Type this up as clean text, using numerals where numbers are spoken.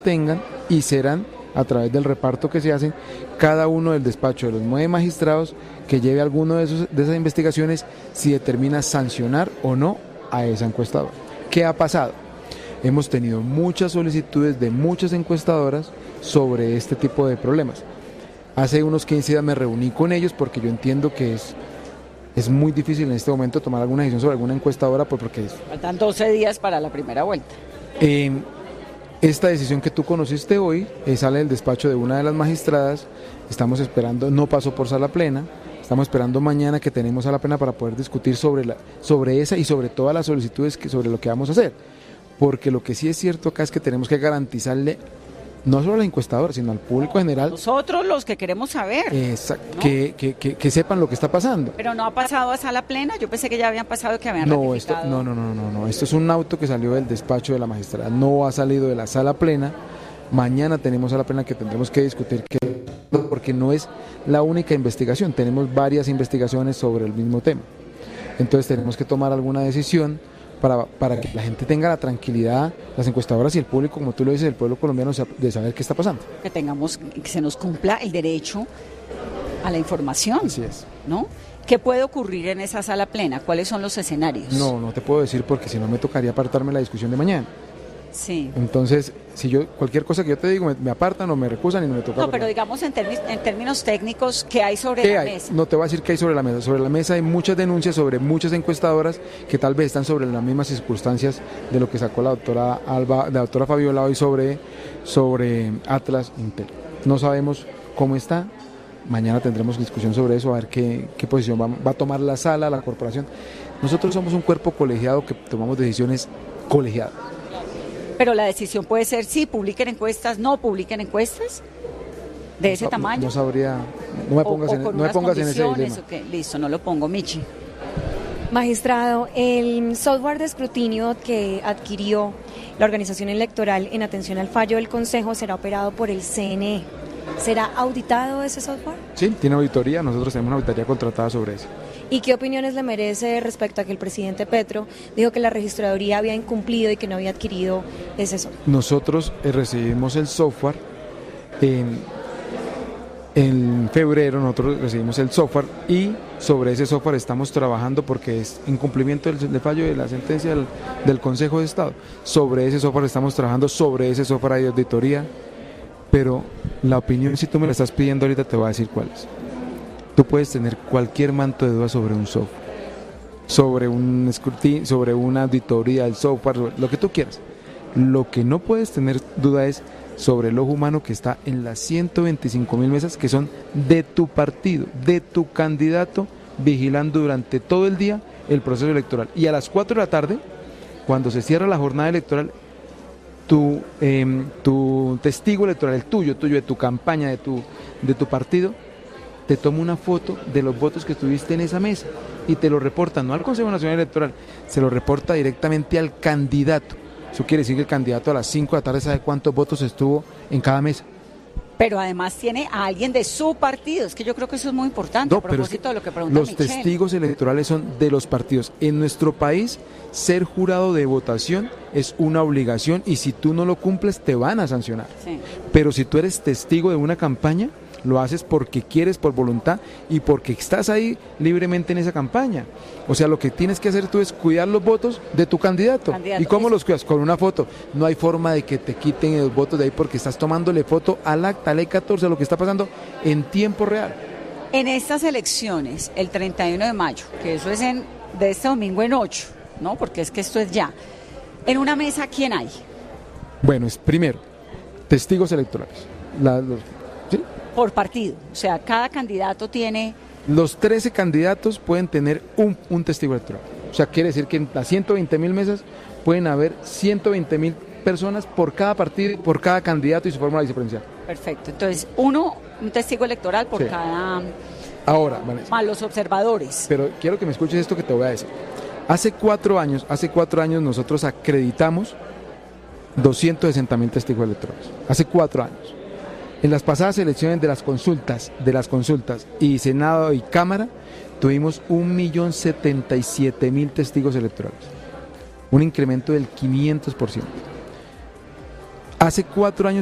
tengan y serán a través del reparto que se hacen cada uno del despacho de los 9 magistrados que lleve alguno de esas investigaciones si determina sancionar o no a esa encuestadora. ¿Qué ha pasado? Hemos tenido muchas solicitudes de muchas encuestadoras sobre este tipo de problemas. Hace unos 15 días me reuní con ellos porque yo entiendo que es muy difícil en este momento tomar alguna decisión sobre alguna encuestadora porque faltan 12 días para la primera vuelta. Esta decisión que tú conociste hoy sale del despacho de una de las magistradas, estamos esperando, no pasó por sala plena, estamos esperando mañana que tenemos sala plena para poder discutir sobre esa y sobre todas las solicitudes sobre lo que vamos a hacer, porque lo que sí es cierto acá es que tenemos que garantizarle no solo a la encuestadora, sino al público general. Nosotros los que queremos saber. ¿No? Que sepan lo que está pasando. Pero no ha pasado a sala plena, yo pensé que ya habían pasado, que habían ratificado. No, esto es un auto que salió del despacho de la magistrada, no ha salido de la sala plena. Mañana tenemos sala plena que tendremos que discutir, porque no es la única investigación, tenemos varias investigaciones sobre el mismo tema. Entonces tenemos que tomar alguna decisión para que la gente tenga la tranquilidad, las encuestadoras y el público, como tú lo dices, el pueblo colombiano, de saber qué está pasando. Que se nos cumpla el derecho a la información. Así es. ¿No? ¿Qué puede ocurrir en esa sala plena? ¿Cuáles son los escenarios? No te puedo decir porque si no me tocaría apartarme la discusión de mañana. Sí. Entonces, si cualquier cosa que yo te digo me apartan o me recusan y no me toca. No, pero digamos en términos técnicos, ¿qué hay sobre la mesa? No te voy a decir qué hay sobre la mesa. Sobre la mesa hay muchas denuncias sobre muchas encuestadoras que tal vez están sobre las mismas circunstancias de lo que sacó la doctora Fabiola hoy sobre Atlas Intel. No sabemos cómo está. Mañana tendremos discusión sobre eso, a ver qué posición va a tomar la sala, la corporación. Nosotros somos un cuerpo colegiado que tomamos decisiones colegiadas. Pero la decisión puede ser sí, publiquen encuestas, no publiquen encuestas de ese tamaño. No sabría, no me pongas en ese dilema. Okay, listo, no lo pongo, Michi. Magistrado, el software de escrutinio que adquirió la organización electoral en atención al fallo del Consejo será operado por el CNE. ¿Será auditado ese software? Sí, tiene auditoría, nosotros tenemos una auditoría contratada sobre eso. ¿Y qué opiniones le merece respecto a que el presidente Petro dijo que la registraduría había incumplido y que no había adquirido ese software? Nosotros recibimos el software en febrero, nosotros recibimos el software y sobre ese software estamos trabajando porque es incumplimiento del fallo de la sentencia del Consejo de Estado. Sobre ese software estamos trabajando, sobre ese software hay auditoría, pero la opinión, si tú me la estás pidiendo ahorita, te voy a decir cuál es. Tú puedes tener cualquier manto de duda sobre un software, sobre un escrutinio, sobre una auditoría del software, sobre lo que tú quieras. Lo que no puedes tener duda es sobre el ojo humano que está en las 125.000 mesas que son de tu partido, de tu candidato, vigilando durante todo el día el proceso electoral. Y a las 4 de la tarde, cuando se cierra la jornada electoral, tu testigo electoral, el tuyo, de tu campaña, de tu partido, te toma una foto de los votos que tuviste en esa mesa y te lo reporta, no al Consejo Nacional Electoral, se lo reporta directamente al candidato. Eso quiere decir que el candidato a las 5 de la tarde sabe cuántos votos estuvo en cada mesa. Pero además tiene a alguien de su partido, es que yo creo que eso es muy importante, a propósito de lo que pregunta Michelle. Los testigos electorales son de los partidos. En nuestro país, ser jurado de votación es una obligación y si tú no lo cumples te van a sancionar. Sí. Pero si tú eres testigo de una campaña, lo haces porque quieres, por voluntad y porque estás ahí libremente en esa campaña. O sea, lo que tienes que hacer tú es cuidar los votos de tu candidato. ¿Y cómo los cuidas? Con una foto. No hay forma de que te quiten los votos de ahí porque estás tomándole foto al acta, ley 14, a lo que está pasando en tiempo real. En estas elecciones, el 31 de mayo, que eso es de este domingo en 8, ¿no? Porque es que esto es ya. En una mesa, ¿quién hay? Bueno, es primero, testigos electorales. ¿Sí? Por partido, o sea, cada candidato tiene... Los 13 candidatos pueden tener un testigo electoral. O sea, quiere decir que en las 120.000 mesas pueden haber 120.000 personas por cada partido, por cada candidato y su fórmula vicepresidencial. Perfecto, entonces un testigo electoral por cada... Ahora, Vanessa, más los observadores. Pero quiero que me escuches esto que te voy a decir. Hace 4 años nosotros acreditamos 260.000 testigos electorales. Hace 4 años. En las pasadas elecciones de las consultas y Senado y Cámara, tuvimos 1.077.000 testigos electorales. Un incremento del 500%. Hace 4 años